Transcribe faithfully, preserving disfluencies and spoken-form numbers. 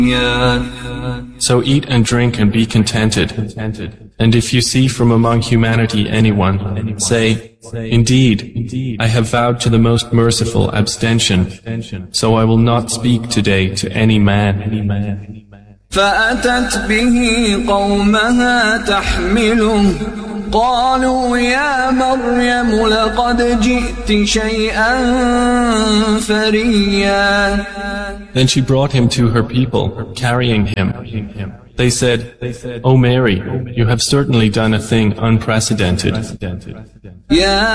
So eat and drink and be contented. And if you see from among humanity anyone, say, Indeed, I have vowed to the most merciful abstention, so I will not speak today to any man. فأتت به قومها تحمله قالوا يا مريم لقد جئت شيئا فريا. Then she brought him to her people, carrying him. They said, O Mary, you have certainly done a thing unprecedented.